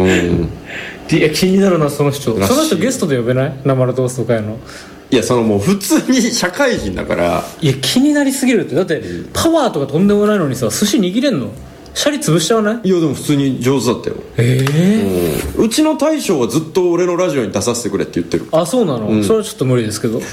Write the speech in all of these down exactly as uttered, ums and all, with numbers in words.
うんいや気になるなその人。 らしい。 その人ゲストで呼べない？生の同窓会の。 いやそのもう普通に社会人だから。 いや気になりすぎるって。だってパワーとかとんでもないのにさ、寿司握れんの？シャリ潰しちゃわない？ いやでも普通に上手だったよ。 ええーうん、うちの大将はずっと俺のラジオに出させてくれって言ってる。 あ、そうなの、うん、それはちょっと無理ですけど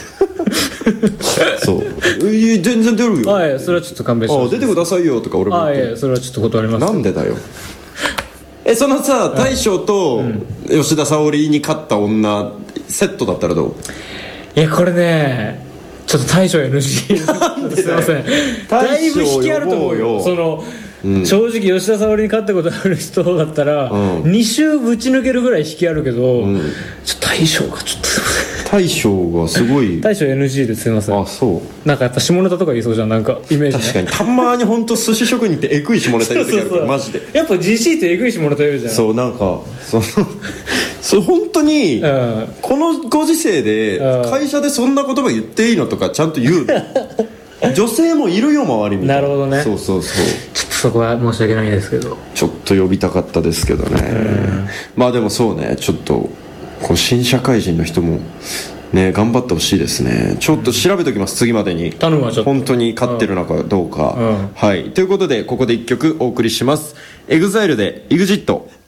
そういや全然出るよ。 はい、それはちょっと勘弁してほしい。 あ出てくださいよとか俺も言って。 あいやそれはちょっと断ります。 なんでだよえそのさ大将と吉田沙保里に勝った女セットだったらどう？ いやこれねちょっと大将 エヌジー すいません。だいぶ引きあると思うよ。その、うん、正直吉田沙保里に勝ったことある人だったら、うん、に周ぶち抜けるぐらい引きあるけど、うん、ちょっと大将がちょっとすいません。 大将がすごい大将 エヌジー ですいません。 あそうなんかやっぱ下ネタとか言いそうじゃん、なんかイメージ、ね、 確かにたまに本当寿司職人ってエグい下ネタ言う時あるからマジでやっぱ ジーシー ってエグい下ネタ言うじゃん。 そうなんかそのそう本当に、うん、このご時世で会社でそんな言葉言っていいのとかちゃんと言うの女性もいるよ周りみたいな。 なるほどね。 そうそうそうちょっとそこは申し訳ないですけどちょっと呼びたかったですけどね、うん、まあでもそうねちょっとこう新社会人の人もね頑張ってほしいですね。ちょっと調べておきます、うん、次までに頼むわちょっと本当に勝ってるのかどうか、 うんうん、 はいということでここでいっきょくお送りします。 エグザイル で エグジット。